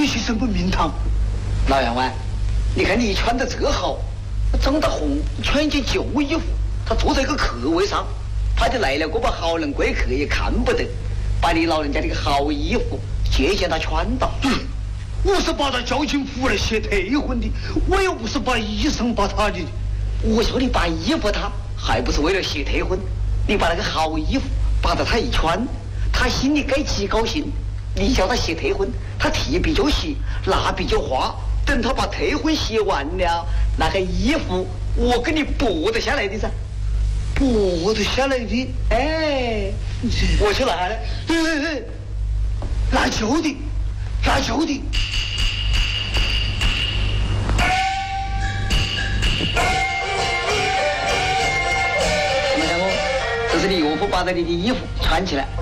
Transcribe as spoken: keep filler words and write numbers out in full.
有些什么名堂？ 老员外，你看你穿的这好，长得红，穿一件旧衣服，他坐在一个客位上，怕你来了过把好人贵客也看不得，把你老人家这个好衣服借见他穿到。 嗯，我是把他叫进府来写退婚的，我又不是把衣裳把他的。 我说你把衣服他，还不是为了写退婚？你把那个好衣服把着他一穿，他心里该几高兴。你叫他写退婚，他提笔就写，拿笔就画。等他把退婚写完了，那个衣服我给你剥得下来的噻。 剥得下来的？ 哎，我去拿来。 哎哎哎，拿旧的，拿旧的。 怎么讲哦？这是你岳父把着你的衣服穿起来，